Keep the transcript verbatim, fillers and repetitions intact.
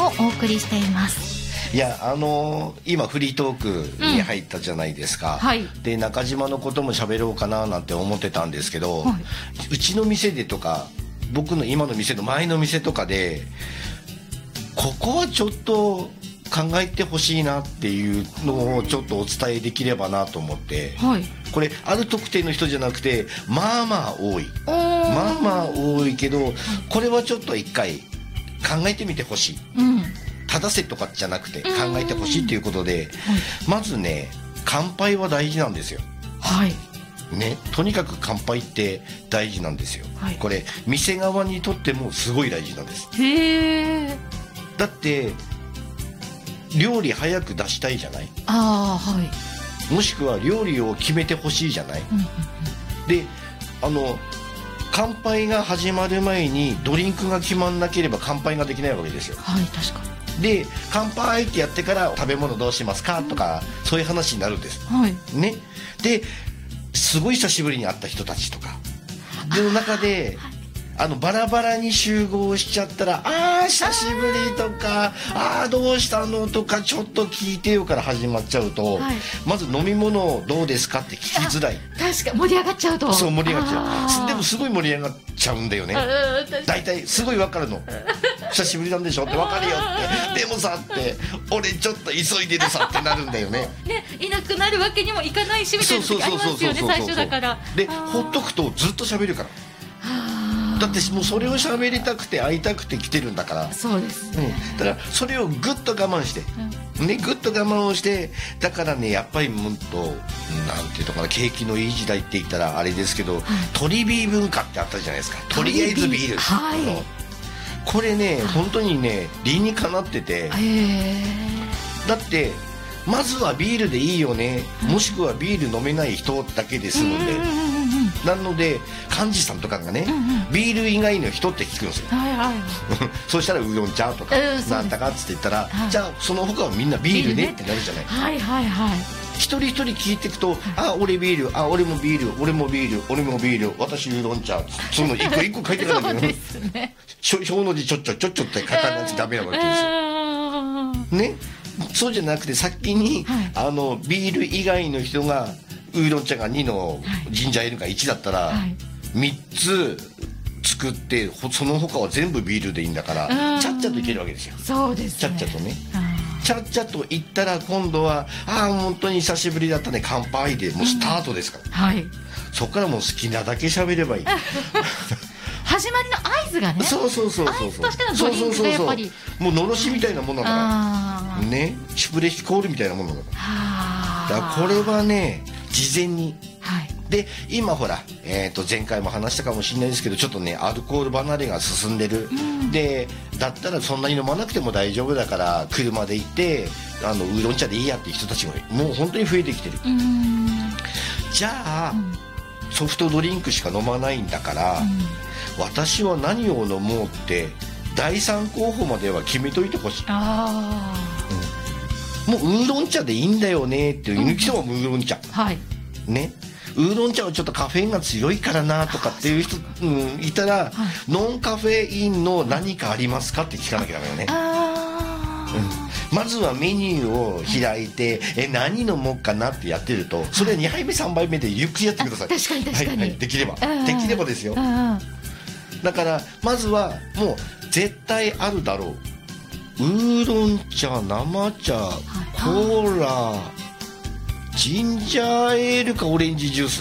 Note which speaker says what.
Speaker 1: をお送りしています。
Speaker 2: いやあのー、今フリートークに入ったじゃないですか、
Speaker 1: うんはい、
Speaker 2: で中島のことも喋ろうかななんて思ってたんですけど、はい、うちの店でとか僕の今の店の前の店とかでここはちょっと考えてほしいなっていうのをちょっとお伝えできればなと思って、はい、これある特定の人じゃなくてまあまあ多いまあまあ多いけどこれはちょっと一回考えてみてほしい、うん正せとかじゃなくて考えてほしいということで、まずね乾杯は大事なんですよ。はいね、とにかく乾杯って大事なんですよ、はい、これ店側にとってもすごい大事なんです。へーだって料理早く出したいじゃない。あ、はい、もしくは料理を決めてほしいじゃない、うんうんうん、であの乾杯が始まる前にドリンクが決まんなければ乾杯ができないわけですよ。はい確かに。で乾杯ってやってから食べ物どうしますかとか、うん、そういう話になるんです、はいね、ですごい久しぶりに会った人たちとかの中であのバラバラに集合しちゃったらあー久しぶりとかあーどうしたのとかちょっと聞いてよから始まっちゃうと、はい、まず飲み物どうですかって聞きづらい。
Speaker 1: 確か盛り上がっちゃうと。
Speaker 2: そう盛り上がっちゃう。でもすごい盛り上がっちゃうんだよね。大体すごい分かるの久しぶりなんでしょって分かるよってでもさって俺ちょっと急いでるさってなるんだよね。
Speaker 1: ねいなくなるわけにもいかないしみたいな時ありますよね最初だから。
Speaker 2: でほっとくとずっと喋るから。だってもうそれを喋りたくて会いたくて来てるんだから。そうです、ねうん、だからそれをぐっと我慢して、うん、ねぐっと我慢をしてだからねやっぱりもっとなんていうのかな景気のいい時代って言ったらあれですけど、はい、鳥ビー文化ってあったじゃないですか。とりあえずビール、はい、これね本当にね理にかなっててだってまずはビールでいいよね、もしくはビール飲めない人だけで済むんで、なので幹事さんとかがね、うんうん、ビール以外の人って聞くんですよ、はいはい、そうしたらうどん茶とか、うん、なんだかっつって言ったら、はい、じゃあその他はみんなビールねってなるじゃない。はいはいはい。一人一人聞いていくと、はい、あ俺ビールあ俺もビール俺もビール俺もビール私うどん茶その一個一個書いていかなきゃいけない。そうですね。表の字ちょっちょちょっちょって書かないとダメなわけですよ、ね。そうじゃなくて先に、はい、あのビール以外の人がウーロン茶がにのジンジャーエールがいちだったら、はい、みっつ作ってその他は全部ビールでいいんだからちゃっちゃといけるわけですよ。そうですね。ちゃっちゃとねちゃっちゃと言ったら今度はああ本当に久しぶりだったね乾杯でもうスタートですから、うんはい、そこからもう好きなだけ喋ればいい
Speaker 1: 始まりの合図がね。
Speaker 2: そうそうそうそう
Speaker 1: 合図としてのドリンクがやっぱり
Speaker 2: もうのろしみたいなものだからねシュプレヒコールみたいなものだからだからこれはね事前に、はい、で今ほら、えー、と前回も話したかもしれないですけどちょっとねアルコール離れが進んでる、うん、でだったらそんなに飲まなくても大丈夫だから車で行ってあのウーロン茶でいいやっていう人たちももう本当に増えてきてる。うんじゃあ、うん、ソフトドリンクしか飲まないんだから、うん、私は何を飲もうってだいさん候補までは決めといてほしい。あ、うん、もうウーロン茶でいいんだよねっていう人はウーロン茶、うんはいね、ウーロン茶はちょっとカフェインが強いからなとかっていう人、うん、いたら、はい、ノンカフェインの何かありますかって聞かなきゃダメよね。あ、うん、まずはメニューを開いてえ何飲もうかなってやってるとそれはにはいめさんばいめでゆっくりやってください。確かに確かに、はいはい、できればできればですよ。だからまずはもう絶対あるだろうウーロン茶生茶コーラジンジャーエールかオレンジジュース